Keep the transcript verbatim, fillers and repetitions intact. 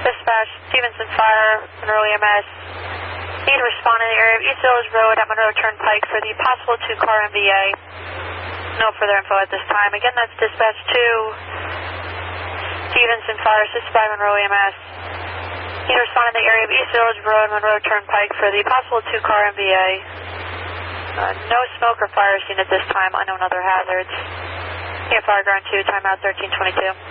Dispatch, Stevenson Fire, Monroe E M S. Need to respond in the area of East Village Road at Monroe Turnpike for the possible two-car M V A. No further info at this time. Again, that's Dispatch two, Stevenson Fire, assisted by Monroe E M S. Need to respond in the area of East Village Road, Monroe Turnpike for the possible two-car M V A. Uh, no smoke or fire seen at this time. Unknown other hazards. A F R ground two, timeout thirteen twenty-two.